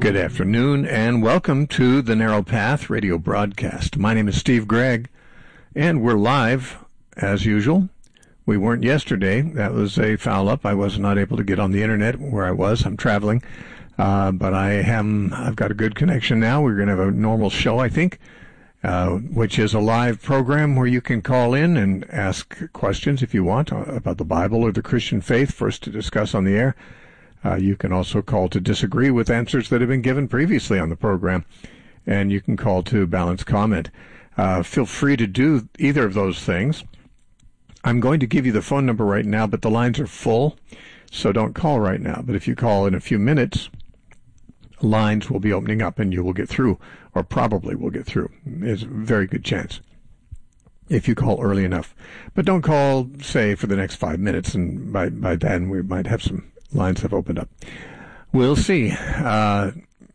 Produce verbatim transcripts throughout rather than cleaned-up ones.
Good afternoon, and welcome to the Narrow Path radio broadcast. My name is Steve Gregg, and we're live, as usual. We weren't yesterday. That was a foul-up. I was not able to get on the internet where I was. I'm traveling, uh, but I am, I've got a good connection now. We're going to have a normal show, I think, uh, which is a live program where you can call in and ask questions if you want about the Bible or the Christian faith for us to discuss on the air. Uh, you can also call to disagree with answers that have been given previously on the program, and you can call to balance comment. Uh, feel free to do either of those things. I'm going to give you the phone number right now, but the lines are full, so don't call right now. But if you call in a few minutes, lines will be opening up and you will get through, or probably will get through. There's a very good chance if you call early enough. But don't call, say, for the next five minutes, and by, by then we might have some lines have opened up. We'll see. Uh,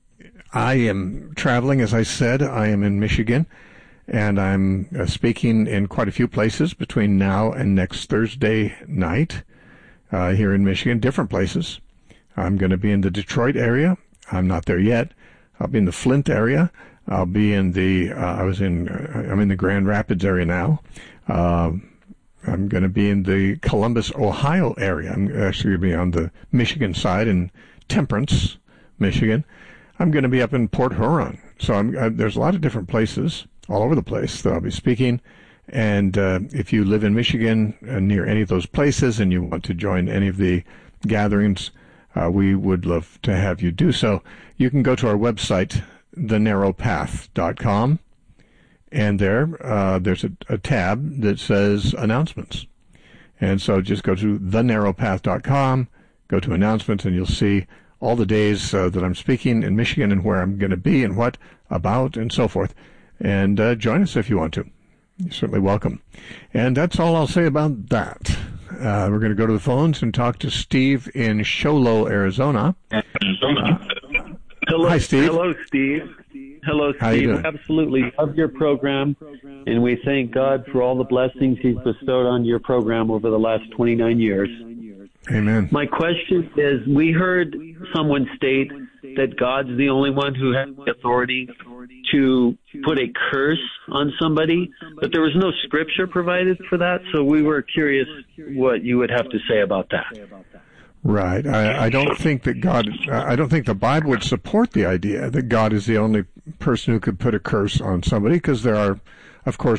I am traveling, as I said. I am in Michigan, and I'm uh, speaking in quite a few places between now and next Thursday night uh, here in Michigan, different places. I'm going to be in the Detroit area. I'm not there yet. I'll be in the Flint area. I'll be in the, uh, I was in, uh, I'm in the Grand Rapids area now. Uh, I'm going to be in the Columbus, Ohio area. I'm actually going to be on the Michigan side in Temperance, Michigan. I'm going to be up in Port Huron. So I'm, uh, there's a lot of different places all over the place that I'll be speaking. And uh, if you live in Michigan uh, near any of those places and you want to join any of the gatherings, uh, we would love to have you do so. You can go to our website, the narrow path dot com. And there, uh, there's a, a tab that says announcements. And so just go to the narrow path dot com, go to announcements, and you'll see all the days uh, that I'm speaking in Michigan and where I'm going to be and what about and so forth. And uh, join us if you want to. You're certainly welcome. And that's all I'll say about that. Uh, we're going to go to the phones and talk to Steve in Show Low, Arizona. Arizona. Uh, hello, hi, Steve. Hello, Steve. Hello, How you Steve. doing? Absolutely love your program, and we thank God for all the blessings He's bestowed on your program over the last twenty-nine years. Amen. My question is, we heard someone state that God's the only one who has the authority to put a curse on somebody, but there was no scripture provided for that, so we were curious what you would have to say about that. Right. I, I don't think that God, I don't think the Bible would support the idea that God is the only person who could put a curse on somebody, because there are, of course,